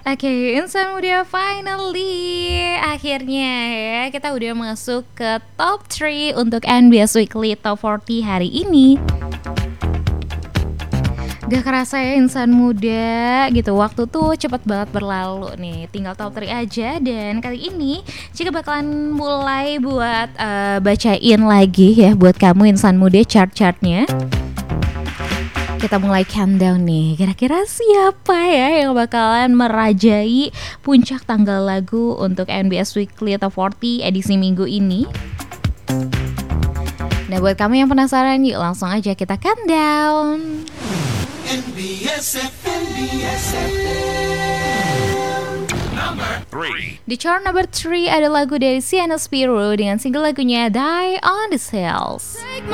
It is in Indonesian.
Oke, Insan Muda finally akhirnya ya kita udah masuk ke top 3 untuk NBS Weekly Top 40 hari ini. Gak kerasa ya Insan Muda gitu, waktu tuh cepet banget berlalu nih. Tinggal top 3 aja, dan kali ini Cika bakalan mulai buat bacain lagi ya buat kamu Insan Muda chart-chartnya. Kita mulai countdown nih. Kira-kira siapa ya yang bakalan merajai puncak tanggal lagu untuk NBS Weekly Top 40 edisi minggu ini? Nah, buat kamu yang penasaran, yuk langsung aja kita countdown. NBS FM. Number 3. Di chart number 3 ada lagu dari Sienna Spiro dengan single lagunya Die on the Hills. Take